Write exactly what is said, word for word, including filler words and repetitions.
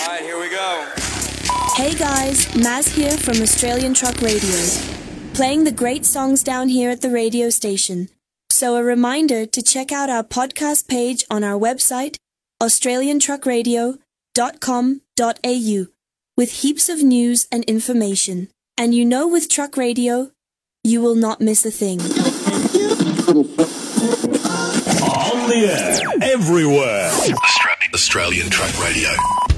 Alright, here we go. Hey guys, Maz here from Australian Truck Radio, playing the great songs down here at the radio station. So a reminder to check out our podcast page on our website, australian truck radio dot com dot a u, with heaps of news and information. And you know with Truck Radio, you will not miss a thing. On the air, everywhere. Australian Truck Radio.